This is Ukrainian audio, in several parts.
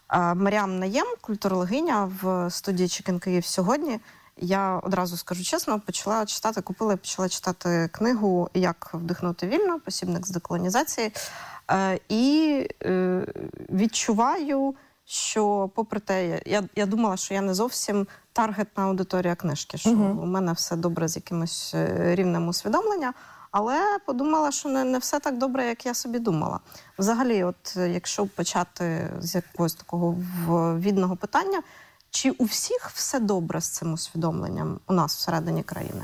Маріам Наєм, культурологиня в студії Chicken Київ сьогодні. Я одразу скажу чесно, купила і почала читати книгу «Як вдихнути вільно. Посібник з деколонізації». І відчуваю, що попри те, я думала, що я не зовсім таргетна аудиторія книжки, що у мене все добре з якимось рівнем усвідомлення, але подумала, що не все так добре, як я собі думала. Взагалі, от якщо почати з якогось такого відного питання, чи у всіх все добре з цим усвідомленням у нас всередині країни?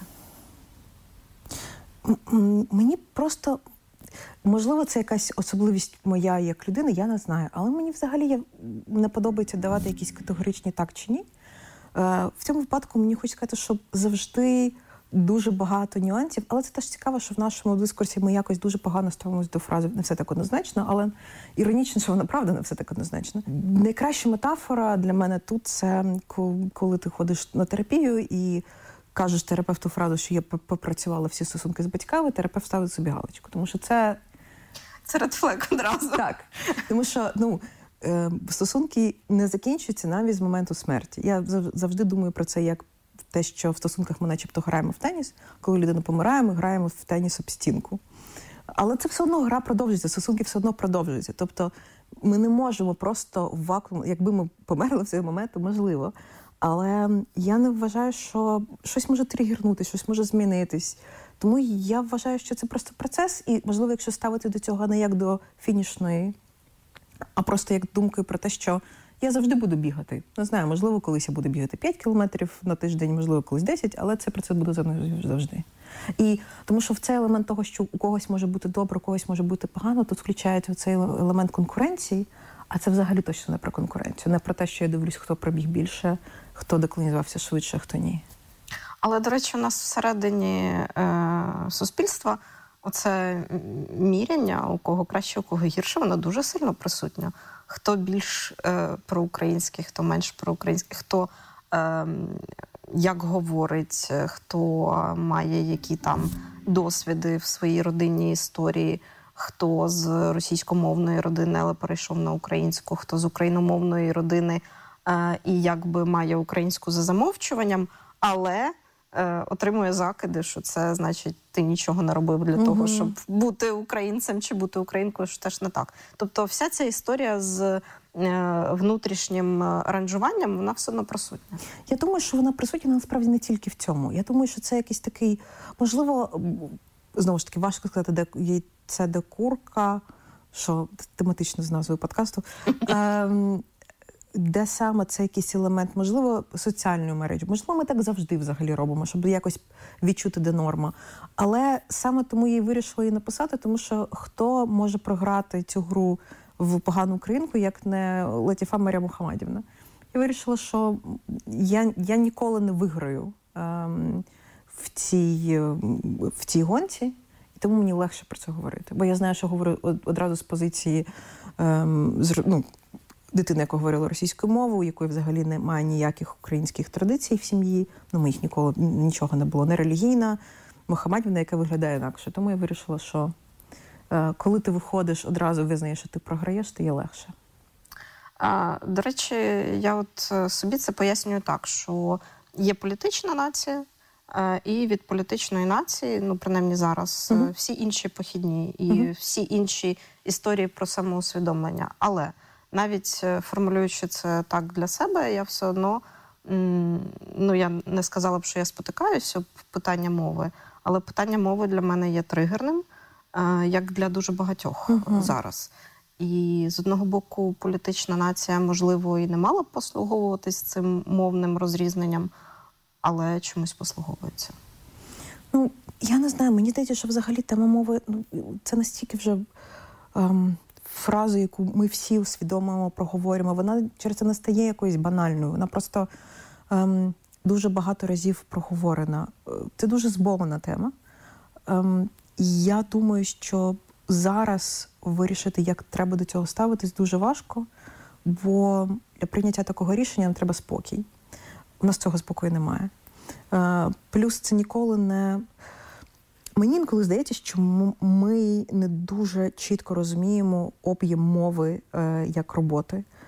Мені просто, можливо, це якась особливість моя як людини, я не знаю. Але мені взагалі не подобається давати якісь категоричні так чи ні. В цьому випадку мені хочеться сказати, що завжди дуже багато нюансів. Але це теж цікаво, що в нашому дискурсі ми якось дуже погано ставимося до фрази «не все так однозначно», але іронічно, що вона правда не все так однозначно. Найкраща метафора для мене тут – це коли ти ходиш на терапію і кажеш терапевту фразу, що я попрацювала всі стосунки з батьками, терапевт ставить собі галочку. Тому що це... Це редфлег одразу. Так. Тому що, стосунки не закінчуються навіть з моменту смерті. Я завжди думаю про це як те, що в стосунках ми начебто граємо в теніс. Коли людина помирає, ми граємо в теніс об стінку. Але це все одно гра продовжується, стосунки все одно продовжуються. Тобто ми не можемо просто в вакуум, якби ми померли в цей момент, то можливо. Але я не вважаю, що щось може тригернути, щось може змінитись. Тому я вважаю, що це просто процес. І, можливо, якщо ставити до цього не як до фінішної, а просто як думкою про те, що я завжди буду бігати. Не знаю, можливо, колись я буду бігати 5 кілометрів на тиждень, можливо, колись 10, але це процес буде завжди. І тому що в цей елемент того, що у когось може бути добре, у когось може бути погано, тут включається цей елемент конкуренції, а це взагалі точно не про конкуренцію, не про те, що я дивлюсь, хто пробіг більше, хто деколонізувався швидше, хто ні. Але, до речі, у нас всередині суспільства оце міряння, у кого краще, у кого гірше, воно дуже сильно присутнє. Хто більш проукраїнський, хто менш проукраїнський, хто як говорить, хто має які там досвіди в своїй родинній історії, хто з російськомовної родини, але перейшов на українську, хто з україномовної родини і якби має українську за замовчуванням, але отримує закиди, що це значить ти нічого не робив для того, щоб бути українцем чи бути українкою, що теж не так. Тобто вся ця історія з внутрішнім ранжуванням, вона все одно присутня. Я думаю, що вона присутня насправді не тільки в цьому. Я думаю, що це якийсь такий, можливо, знову ж таки, важко сказати, де це де курка, що тематично з назвою подкасту, де саме це якийсь елемент, можливо, соціальної мережі. Можливо, ми так завжди взагалі робимо, щоб якось відчути, де норма. Але саме тому я і вирішила її написати, тому що хто може програти цю гру в погану українку, як не Латіфа Марія Мухамадівна. Я вирішила, що я ніколи не виграю в цій гонці, і тому мені легше про це говорити. Бо я знаю, що говорю одразу з позиції дитини, яка говорила російською мовою, у якої взагалі немає ніяких українських традицій в сім'ї. Ми їх нічого не було. Не релігійна, Мухамадівна, яка виглядає інакше. Тому я вирішила, що коли ти виходиш, одразу визнаєш, що ти програєш, то є легше. До речі, я от собі це пояснюю так, що є політична нація, і від політичної нації, принаймні зараз, всі інші похідні і всі інші історії про самоусвідомлення. Але навіть формулюючи це так для себе, я все одно, я не сказала б, що я спотикаюся об питання мови, але питання мови для мене є тригерним, як для дуже багатьох зараз. І з одного боку політична нація, можливо, і не мала б послуговуватись цим мовним розрізненням, але чомусь послуговується. Я не знаю, мені здається, що взагалі тема мови, це настільки вже фраза, яку ми всі усвідомимо, проговоримо, вона через це не стає якоюсь банальною, вона просто дуже багато разів проговорена. Це дуже збована тема. Я думаю, що зараз вирішити, як треба до цього ставитись, дуже важко, бо для прийняття такого рішення нам треба спокій. У нас цього спокою немає. Плюс це ніколи не... Мені інколи здається, що ми не дуже чітко розуміємо об'єм мови як роботи.